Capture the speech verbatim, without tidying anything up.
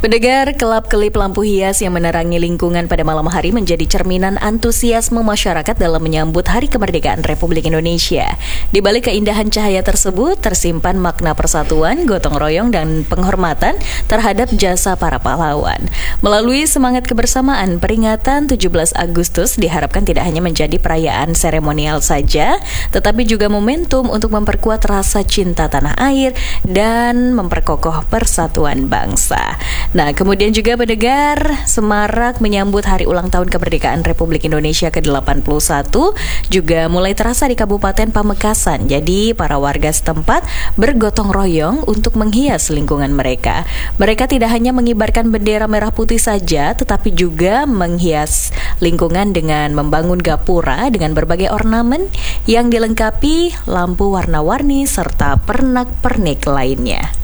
Pendengar, kelap-kelip lampu hias yang menerangi lingkungan pada malam hari menjadi cerminan antusiasme masyarakat dalam menyambut Hari Kemerdekaan Republik Indonesia. Di balik keindahan cahaya tersebut tersimpan makna persatuan, gotong royong, dan penghormatan terhadap jasa para pahlawan. Melalui semangat kebersamaan, peringatan tujuh belas Agustus diharapkan tidak hanya menjadi perayaan seremonial saja, tetapi juga momentum untuk memperkuat rasa cinta tanah air dan memperkokoh persatuan bangsa. Nah, kemudian juga pendengar, semarak menyambut hari ulang tahun kemerdekaan Republik Indonesia ke delapan puluh satu juga mulai terasa di Kabupaten Pamekasan. Jadi, para warga setempat bergotong royong untuk menghias lingkungan mereka. Mereka tidak hanya mengibarkan bendera merah putih saja, tetapi juga menghias lingkungan dengan membangun gapura dengan berbagai ornamen yang dilengkapi lampu warna-warni serta pernak-pernik lainnya.